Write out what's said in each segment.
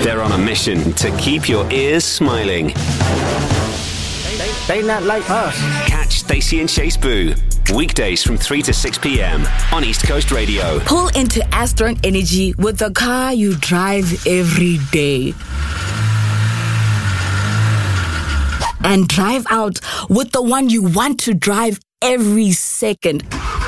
They're on a mission to keep your ears smiling. They not like us. Catch Stacey and Chase Boo weekdays from 3 to 6 p.m. on East Coast Radio. Pull into Astron Energy with the car you drive every day. And drive out with the one you want to drive every second.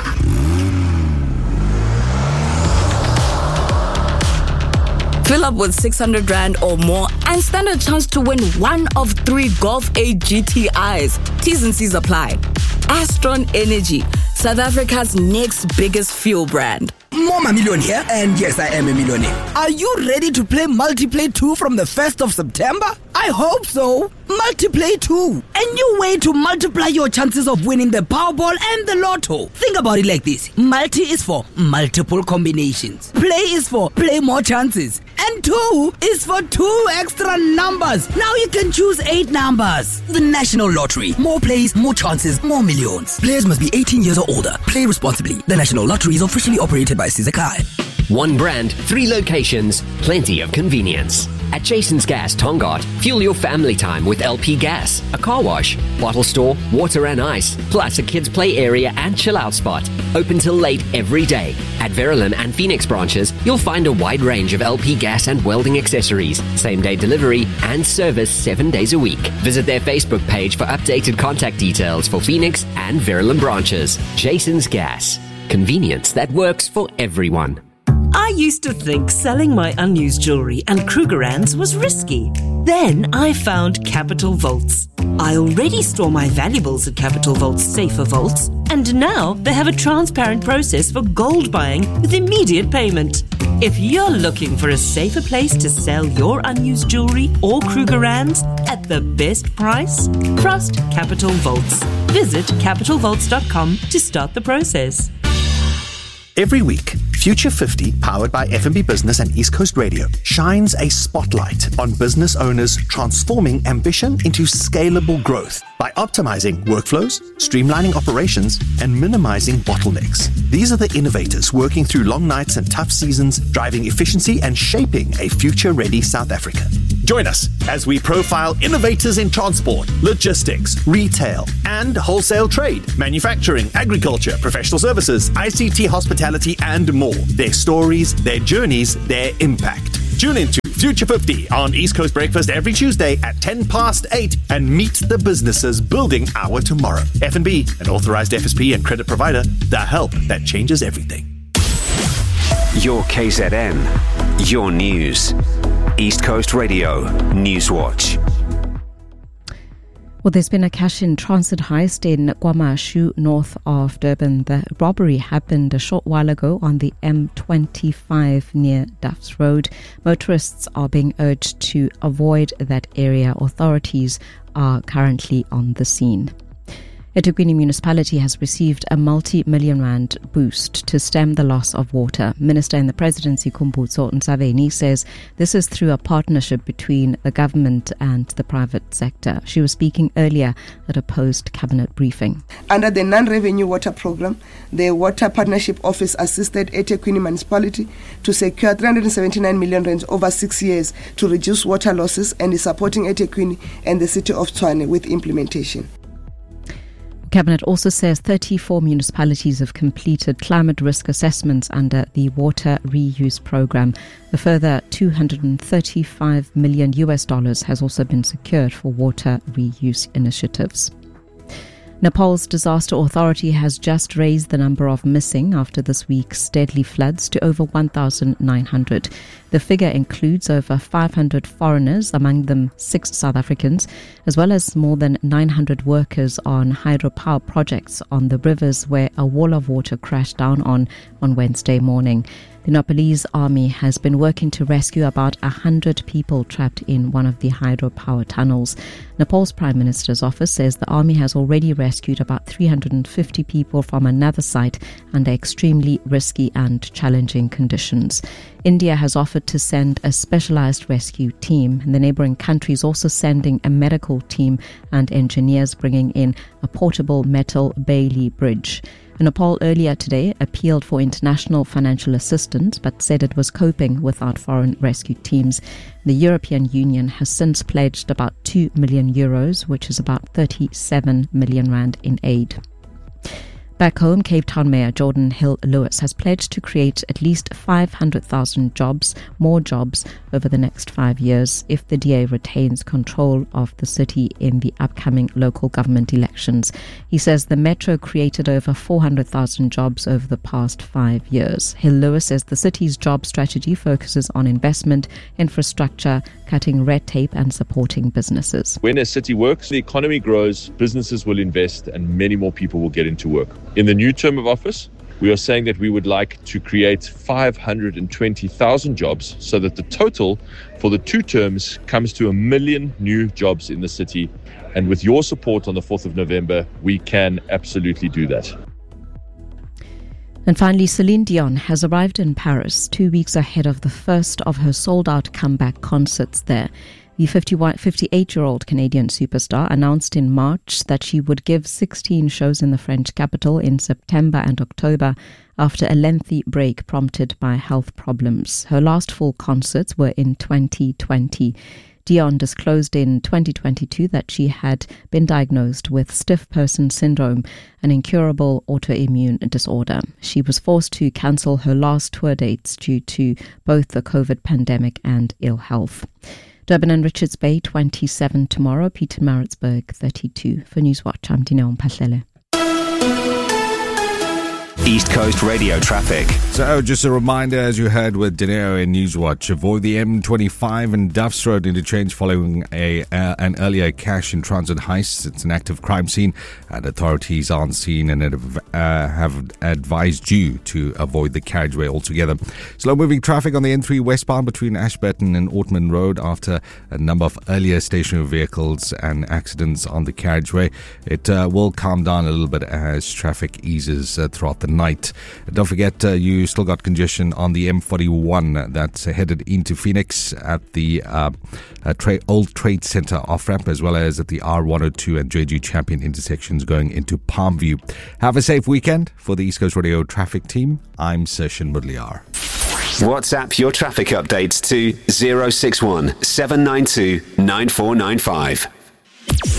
Fill up with 600 Rand or more and stand a chance to win one of 3 Golf 8 GTIs. T's and C's apply. Astron Energy, South Africa's next biggest fuel brand. Mama Million here, and yes, I am a millionaire. Are you ready to play Multiplay 2 from the 1st of September? I hope so. Multiplay 2, a new way to multiply your chances of winning the Powerball and the Lotto. Think about it like this. Multi is for multiple combinations. Play is for play more chances. And 2 is for 2 extra numbers. Now you can choose 8 numbers. The National Lottery. More plays, more chances, more millions. Players must be 18 years or older. Play responsibly. The National Lottery is officially operated by Sizakai. One brand, 3 locations, plenty of convenience. At Jason's Gas, Tongaat, fuel your family time with LP Gas, a car wash, bottle store, water and ice, plus a kids' play area and chill-out spot. Open till late every day. At Verulam and Phoenix branches, you'll find a wide range of LP Gas and welding accessories, same-day delivery, and service 7 days a week. Visit their Facebook page for updated contact details for Phoenix and Verulam branches. Jason's Gas. Convenience that works for everyone. I used to think selling my unused jewellery and Krugerrands was risky. Then I found Capital Vaults. I already store my valuables at Capital Vault's safer vaults, and now they have a transparent process for gold buying with immediate payment. If you're looking for a safer place to sell your unused jewellery or Krugerrands at the best price, trust Capital Vaults. Visit capitalvaults.com to start the process. Every week, Future 50, powered by F&B Business and East Coast Radio, shines a spotlight on business owners transforming ambition into scalable growth by optimizing workflows, streamlining operations, and minimizing bottlenecks. These are the innovators working through long nights and tough seasons, driving efficiency and shaping a future-ready South Africa. Join us as we profile innovators in transport, logistics, retail, and wholesale trade, manufacturing, agriculture, professional services, ICT, hospitality, and more. Their stories, their journeys, their impact. Tune into Future 50 on East Coast Breakfast every Tuesday at 8:10 and meet the businesses building our tomorrow. F&B, an authorized FSP and credit provider, the help that changes everything. Your KZN, your news. East Coast Radio, Newswatch. Well, there's been a cash-in-transit heist in KwaMashu, north of Durban. The robbery happened a short while ago on the M25 near Duff's Road. Motorists are being urged to avoid that area. Authorities are currently on the scene. eThekwini municipality has received a multi-million rand boost to stem the loss of water. Minister in the Presidency, Khumbudzo Ntshavheni, says this is through a partnership between the government and the private sector. She was speaking earlier at a post-cabinet briefing. Under the non-revenue water program, the Water Partnership Office assisted eThekwini municipality to secure 379 million rands over 6 years to reduce water losses and is supporting eThekwini and the city of Tshwane with implementation. Cabinet also says 34 municipalities have completed climate risk assessments under the water reuse program. A further $235 million has also been secured for water reuse initiatives. Nepal's disaster authority has just raised the number of missing after this week's deadly floods to over 1,900. The figure includes over 500 foreigners, among them 6 South Africans, as well as more than 900 workers on hydropower projects on the rivers where a wall of water crashed down on Wednesday morning. The Nepalese army has been working to rescue about 100 people trapped in one of the hydropower tunnels. Nepal's Prime Minister's office says the army has already rescued about 350 people from another site under extremely risky and challenging conditions. India has offered to send a specialized rescue team, and the neighboring country is also sending a medical team and engineers bringing in a portable metal Bailey bridge. Nepal earlier today appealed for international financial assistance but said it was coping without foreign rescue teams. The European Union has since pledged about €2 million, which is about 37 million rand in aid. Back home, Cape Town Mayor Jordan Hill-Lewis has pledged to create at least 500,000 jobs, more jobs, over the next 5 years if the DA retains control of the city in the upcoming local government elections. He says the metro created over 400,000 jobs over the past 5 years. Hill-Lewis says the city's job strategy focuses on investment, infrastructure, cutting red tape and supporting businesses. When a city works, the economy grows, businesses will invest and many more people will get into work. In the new term of office, we are saying that we would like to create 520,000 jobs so that the total for the 2 terms comes to 1 million new jobs in the city. And with your support on the 4th of November, we can absolutely do that. And finally, Celine Dion has arrived in Paris 2 weeks ahead of the first of her sold-out comeback concerts there. The 58-year-old Canadian superstar announced in March that she would give 16 shows in the French capital in September and October after a lengthy break prompted by health problems. Her last full concerts were in 2020. Dion disclosed in 2022 that she had been diagnosed with stiff person syndrome, an incurable autoimmune disorder. She was forced to cancel her last tour dates due to both the COVID pandemic and ill health. Durban and Richards Bay 27 tomorrow, Pietermaritzburg 32. For Newswatch, I'm Dineo Mpahlele. East Coast Radio traffic. So just a reminder, as you heard with Dineo in Newswatch, avoid the M25 and Duffs Road interchange following an earlier cash in transit heist. It's an active crime scene and authorities are on scene and have advised you to avoid the carriageway altogether. Slow moving traffic on the N3 westbound between Ashburton and Ortman Road after a number of earlier stationary vehicles and accidents on the carriageway. It will calm down a little bit as traffic eases throughout the night. Don't forget, you still got congestion on the M41 that's headed into Phoenix at the Old Trade Center off-ramp, as well as at the R102 and JG Champion intersections going into Palmview. Have a safe weekend. For the East Coast Radio traffic team, I'm Sershin Mudliar. WhatsApp your traffic updates to 061 792 9495.